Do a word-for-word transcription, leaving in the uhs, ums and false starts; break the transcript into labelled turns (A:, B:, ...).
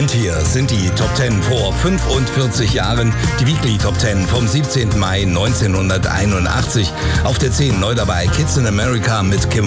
A: Und hier sind die Top zehn vor fünfundvierzig Jahren, die Weekly Top zehn vom siebzehnten Mai neunzehnhunderteinundachtzig. Auf der zehn neu dabei Kids in America mit Kim